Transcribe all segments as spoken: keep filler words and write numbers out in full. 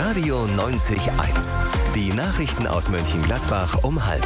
Radio neunzig eins. Die Nachrichten aus Mönchengladbach um halb.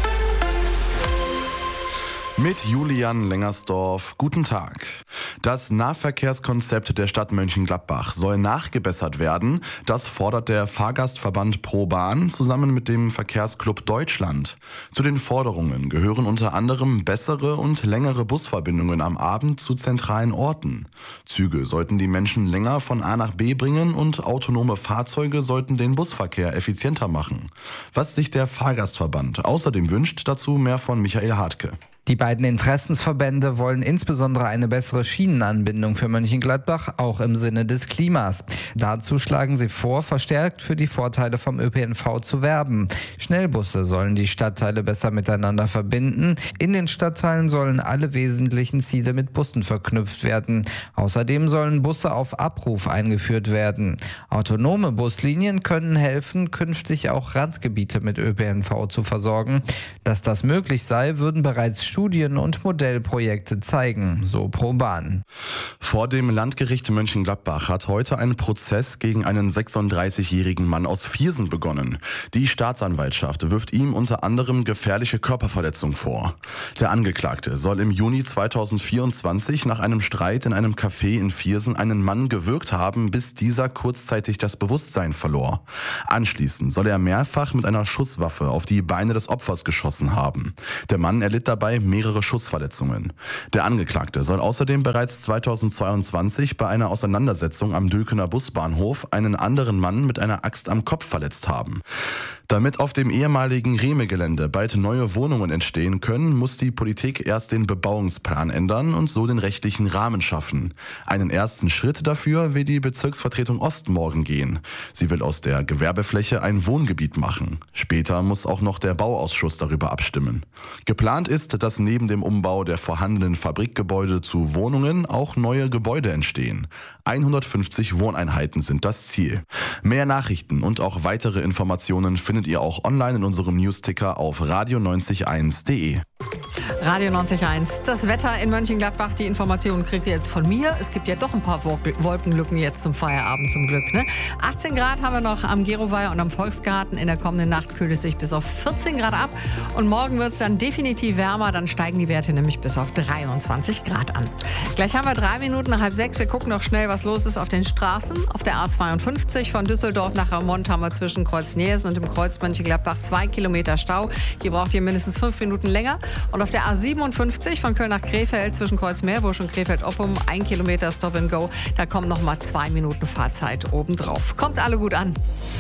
Mit Julian Lengersdorf. Guten Tag. Das Nahverkehrskonzept der Stadt Mönchengladbach soll nachgebessert werden. Das fordert der Fahrgastverband ProBahn zusammen mit dem Verkehrsclub Deutschland. Zu den Forderungen gehören unter anderem bessere und längere Busverbindungen am Abend zu zentralen Orten. Züge sollten die Menschen länger von A nach B bringen und autonome Fahrzeuge sollten den Busverkehr effizienter machen. Was sich der Fahrgastverband außerdem wünscht, dazu mehr von Michael Hartke. Die beiden Interessensverbände wollen insbesondere eine bessere Schienenanbindung für Mönchengladbach, auch im Sinne des Klimas. Dazu schlagen sie vor, verstärkt für die Vorteile vom Ö P N V zu werben. Schnellbusse sollen die Stadtteile besser miteinander verbinden. In den Stadtteilen sollen alle wesentlichen Ziele mit Bussen verknüpft werden. Außerdem sollen Busse auf Abruf eingeführt werden. Autonome Buslinien können helfen, künftig auch Randgebiete mit Ö P N V zu versorgen. Dass das möglich sei, würden bereits Studien und Modellprojekte zeigen, so ProBahn. Vor dem Landgericht Mönchengladbach hat heute ein Prozess gegen einen sechsunddreißigjährigen Mann aus Viersen begonnen. Die Staatsanwaltschaft wirft ihm unter anderem gefährliche Körperverletzung vor. Der Angeklagte soll im Juni zweitausendvierundzwanzig nach einem Streit in einem Café in Viersen einen Mann gewürgt haben, bis dieser kurzzeitig das Bewusstsein verlor. Anschließend soll er mehrfach mit einer Schusswaffe auf die Beine des Opfers geschossen haben. Der Mann erlitt dabei mehrere Schussverletzungen. Der Angeklagte soll außerdem bereits zweitausendzweiundzwanzig bei einer Auseinandersetzung am Dülkener Busbahnhof einen anderen Mann mit einer Axt am Kopf verletzt haben. Damit auf dem ehemaligen Rehme-Gelände bald neue Wohnungen entstehen können, muss die Politik erst den Bebauungsplan ändern und so den rechtlichen Rahmen schaffen. Einen ersten Schritt dafür will die Bezirksvertretung Ost morgen gehen. Sie will aus der Gewerbefläche ein Wohngebiet machen. Später muss auch noch der Bauausschuss darüber abstimmen. Geplant ist, dass neben dem Umbau der vorhandenen Fabrikgebäude zu Wohnungen auch neue Gebäude entstehen. hundertfünfzig Wohneinheiten sind das Ziel. Mehr Nachrichten und auch weitere Informationen findet ihr auch online in unserem Newsticker auf radio neunzig eins punkt de. Radio neunzig eins, das Wetter in Mönchengladbach, die Informationen kriegt ihr jetzt von mir. Es gibt ja doch ein paar Wolkenlücken jetzt zum Feierabend zum Glück. Ne? achtzehn Grad haben wir noch am Geroweiher und am Volksgarten. In der kommenden Nacht kühlt es sich bis auf vierzehn Grad ab. Und morgen wird es dann definitiv wärmer, dann steigen die Werte nämlich bis auf dreiundzwanzig Grad an. Gleich haben wir drei Minuten nach halb sechs. Wir gucken noch schnell, was los ist auf den Straßen. Auf der A zweiundfünfzig von Düsseldorf nach Ramont haben wir zwischen Kreuz-Niersen und dem Kreuz Mönchengladbach zwei Kilometer Stau. Hier braucht ihr mindestens fünf Minuten länger. Und auf der A siebenundfünfzig von Köln nach Krefeld zwischen Kreuz-Meerbusch und Krefeld-Oppum ein Kilometer Stop and Go. Da kommen noch mal zwei Minuten Fahrzeit obendrauf. Kommt alle gut an.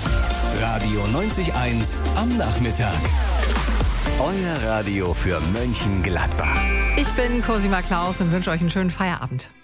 Radio neunzig eins am Nachmittag. Euer Radio für Mönchengladbach. Ich bin Cosima Klaus und wünsche euch einen schönen Feierabend.